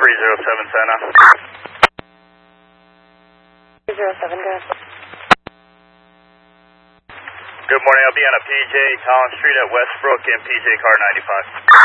307 Santa. 307, good. Good morning, I'll be on a PJ Collins Street at Westbrook and PJ car 95.